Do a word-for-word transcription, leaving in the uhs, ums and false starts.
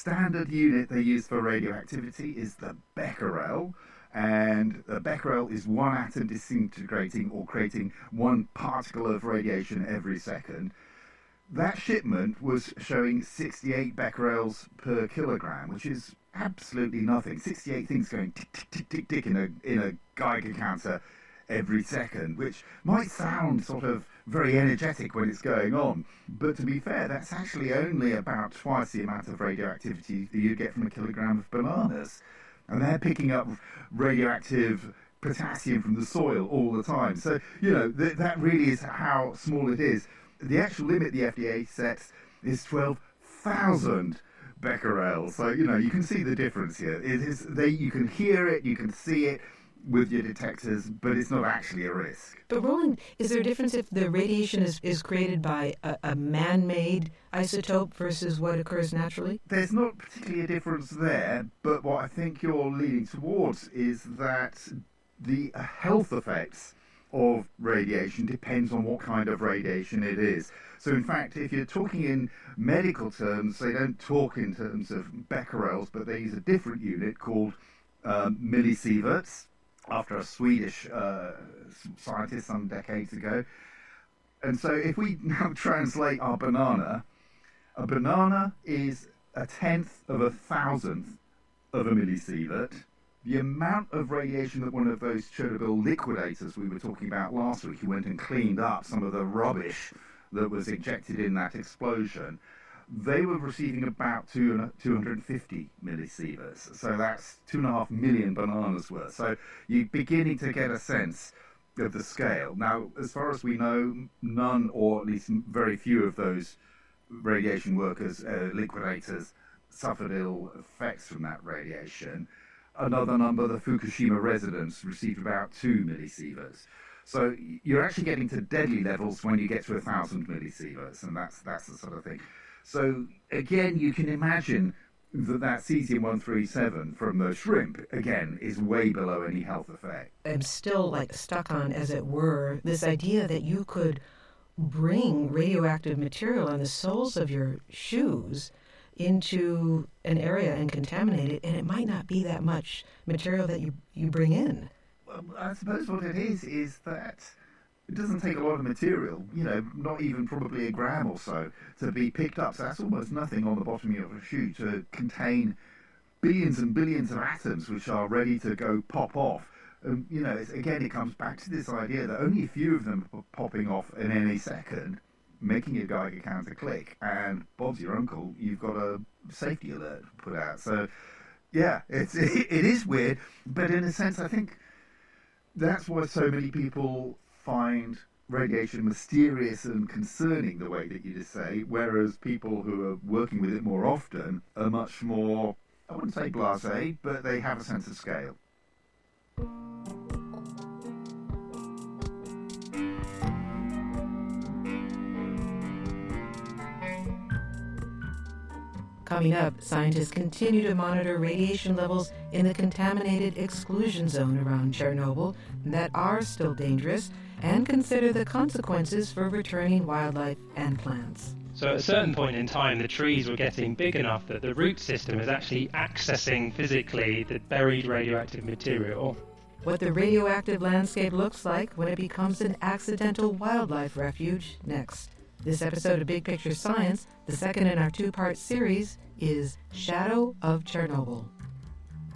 standard unit they use for radioactivity is the becquerel, and a becquerel is one atom disintegrating or creating one particle of radiation every second. That shipment was showing sixty-eight becquerels per kilogram, which is absolutely nothing. sixty-eight things going tick, tick, tick, tick, tick in a, in a Geiger counter every second, which might sound sort of very energetic when it's going on. But to be fair, that's actually only about twice the amount of radioactivity that you get from a kilogram of bananas. And they're picking up radioactive potassium from the soil all the time. So, you know, th- that really is how small it is. The actual limit the F D A sets is twelve thousand becquerels. So, you know, you can see the difference here. It is, they, you can hear it, you can see it with your detectors, but it's not actually a risk. But Roland, is there a difference if the radiation is, is created by a, a man-made isotope versus what occurs naturally? There's not particularly a difference there, but what I think you're leading towards is that the health effects of radiation depends on what kind of radiation it is. So in fact, if you're talking in medical terms, they don't talk in terms of becquerels, but they use a different unit called um, millisieverts, after a Swedish uh, scientist some decades ago. And so if we now translate our banana, a banana is a tenth of a thousandth of a millisievert. The amount of radiation that one of those Chernobyl liquidators we were talking about last week, who went and cleaned up some of the rubbish that was injected in that explosion, they were receiving about two, two hundred fifty millisieverts. So that's two and a half million bananas worth. So you're beginning to get a sense of the scale. Now, as far as we know, none, or at least very few of those radiation workers, uh, liquidators, suffered ill effects from that radiation. Another number, the Fukushima residents, received about two millisieverts. So you're actually getting to deadly levels when you get to a thousand millisieverts, and that's that's the sort of thing. So again, you can imagine that that cesium one thirty-seven from the shrimp, again, is way below any health effect. I'm still like stuck on, as it were, this idea that you could bring radioactive material on the soles of your shoes into an area and contaminate it, and it might not be that much material that you, you bring in. Well, I suppose what it is is that it doesn't take a lot of material, you know, not even probably a gram or so, to be picked up. So that's almost nothing on the bottom of a shoe to contain billions and billions of atoms which are ready to go pop off. Um, you know, it's, again, it comes back to this idea that only a few of them are popping off in any second, making your Geiger counter click, and Bob's your uncle, you've got a safety alert put out. So, yeah, it's, it, it is weird, but in a sense, I think that's why so many people find radiation mysterious and concerning, the way that you just say, whereas people who are working with it more often are much more, I wouldn't say blasé, but they have a sense of scale. Coming up, scientists continue to monitor radiation levels in the contaminated exclusion zone around Chernobyl that are still dangerous, and consider the consequences for returning wildlife and plants. So at a certain point in time, the trees were getting big enough that the root system is actually accessing physically the buried radioactive material. What the radioactive landscape looks like when it becomes an accidental wildlife refuge, next. This episode of Big Picture Science, the second in our two-part series, is Shadow of Chernobyl.